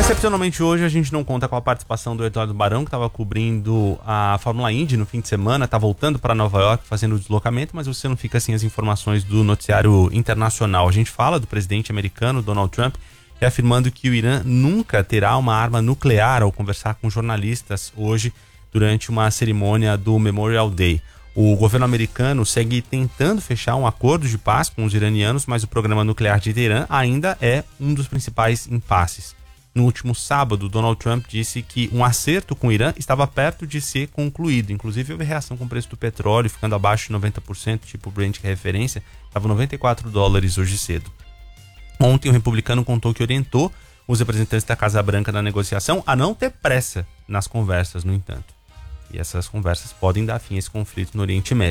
Excepcionalmente hoje a gente não conta com a participação do Eduardo Barão, que estava cobrindo a Fórmula Indy no fim de semana, está voltando para Nova York fazendo o deslocamento, mas você não fica sem as informações do noticiário internacional. A gente fala do presidente americano Donald Trump, reafirmando que o Irã nunca terá uma arma nuclear ao conversar com jornalistas hoje durante uma cerimônia do Memorial Day. O governo americano segue tentando fechar um acordo de paz com os iranianos, mas o programa nuclear de Teherã ainda é um dos principais impasses. No último sábado, Donald Trump disse que um acerto com o Irã estava perto de ser concluído. Inclusive, houve reação com o preço do petróleo, ficando abaixo de 90%, tipo o Brent, que é referência, estava $94 hoje cedo. Ontem, o republicano contou que orientou os representantes da Casa Branca na negociação a não ter pressa nas conversas, no entanto. E essas conversas podem dar fim a esse conflito no Oriente Médio.